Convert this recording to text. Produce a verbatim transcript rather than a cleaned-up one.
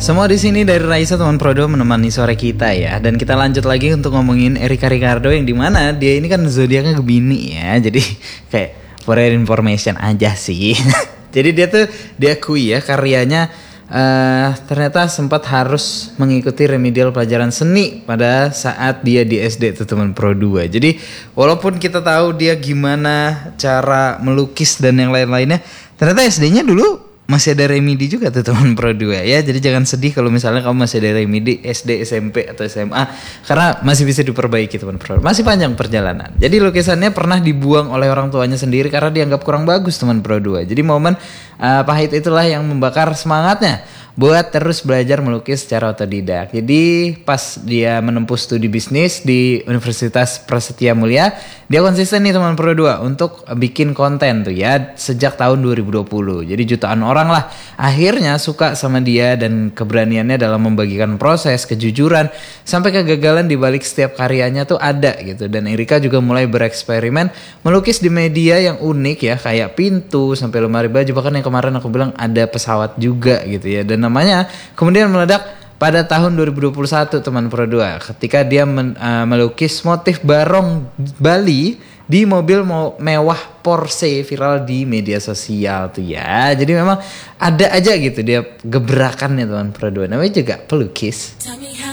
Semua di sini dari Raisa teman Prodo menemani sore kita ya. Dan kita lanjut lagi untuk ngomongin Erika Ricardo yang dimana dia ini kan zodiaknya Gemini ya. Jadi kayak for your information aja sih. Jadi dia tuh diakui ya karyanya uh, ternyata sempat harus mengikuti remedial pelajaran seni pada saat dia di S D tuh teman Pro dua. Jadi walaupun kita tahu dia gimana cara melukis dan yang lain-lainnya, ternyata S D-nya dulu masih ada remedi juga tuh teman Pro dua ya. Jadi jangan sedih kalau misalnya kamu masih ada remedi S D, S M P atau S M A, karena masih bisa diperbaiki teman Pro. Masih panjang perjalanan. Jadi lukisannya pernah dibuang oleh orang tuanya sendiri karena dianggap kurang bagus teman Pro dua. Jadi momen uh, pahit itulah yang membakar semangatnya buat terus belajar melukis secara otodidak. Jadi pas dia menempuh studi bisnis di Universitas Prasetya Mulia, dia konsisten nih teman Pro dua untuk bikin konten tuh ya sejak tahun dua ribu dua puluh. Jadi jutaan orang lah akhirnya suka sama dia dan keberaniannya dalam membagikan proses, kejujuran, sampai kegagalan di balik setiap karyanya tuh ada gitu. Dan Erika juga mulai bereksperimen melukis di media yang unik ya, kayak pintu sampai lemari baju, bahkan yang kemarin aku bilang ada pesawat juga gitu ya. Dan namanya kemudian meledak pada tahun dua ribu dua puluh satu teman Pro dua ketika dia men, uh, melukis motif barong Bali di mobil mewah Porsche viral di media sosial tuh ya. Jadi memang ada aja gitu dia gebrakannya teman Pro dua, namanya juga pelukis.